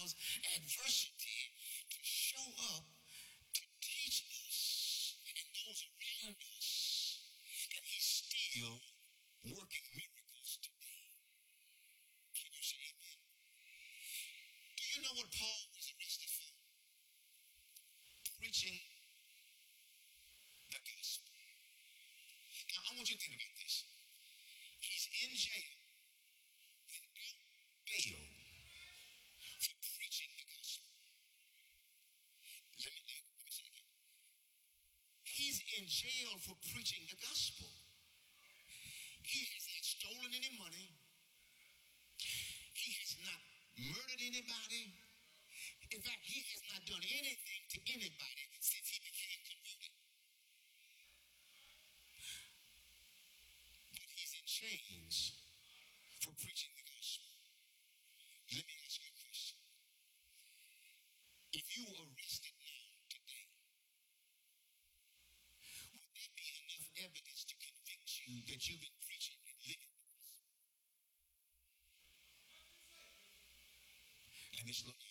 allows adversity to show up to teach us and those around us that he's still working miracles today. Can you say amen? Do you know what Paul was arrested for? Preaching the gospel. Now, I want you to think about this. He's in jail without bail for preaching the gospel. Let me say it again. He's in jail for preaching the gospel. He has not stolen any money. He has not murdered anybody. In fact, he has not done anything to anybody since he became converted. But he's in chains for preaching the gospel. Let me ask you a question. If you were arrested now today, would there be enough evidence to convict you that you've been preaching and living the gospel? Let me slow down.